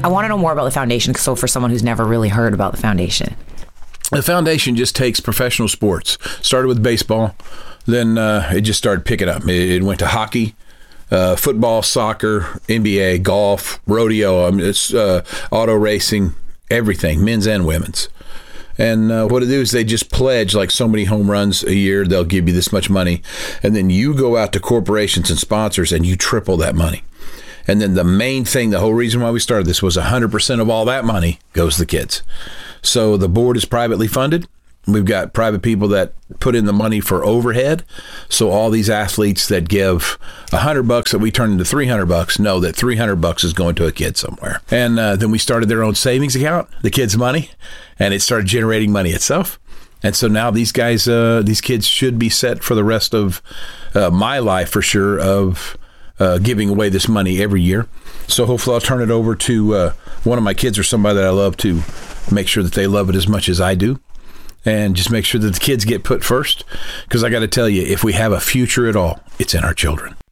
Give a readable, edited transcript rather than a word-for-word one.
I want to know more about the foundation. So for someone who's never really heard about the foundation. The foundation just takes professional sports. Started with baseball. Then it just started picking up. It went to hockey, football, soccer, NBA, golf, rodeo, it's auto racing, everything, men's and women's. And what it is, they just pledge like so many home runs a year, they'll give you this much money. And then you go out to corporations and sponsors and you triple that money. And then the main thing, the whole reason why we started this was 100% of all that money goes to the kids. So the board is privately funded. We've got private people that put in the money for overhead. So all these athletes that give $100 that we turn into $300 know that $300 is going to a kid somewhere. And then we started their own savings account, the kids' money, and it started generating money itself. And so now these guys, these kids should be set for the rest of my life for sure of giving away this money every year. So hopefully I'll turn it over to one of my kids or somebody that I love to make sure that they love it as much as I do. And just make sure that the kids get put first. Because I got to tell you, if we have a future at all, it's in our children.